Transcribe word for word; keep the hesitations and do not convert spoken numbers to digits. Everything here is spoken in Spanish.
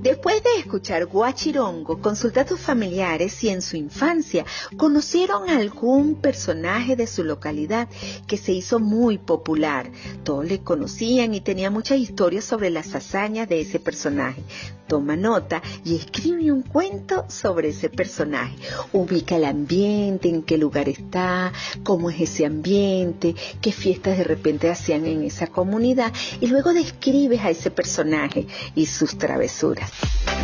Después de escuchar Guachirongo, consulta a tus familiares si en su infancia conocieron a algún personaje de su localidad que se hizo muy popular. Todos le conocían y tenía muchas historias sobre las hazañas de ese personaje. Toma nota y escribe un cuento sobre ese personaje. Ubica el ambiente, en qué lugar está, cómo es ese ambiente, qué fiestas de repente hacían en esa comunidad y luego describes a ese personaje y sus travesuras.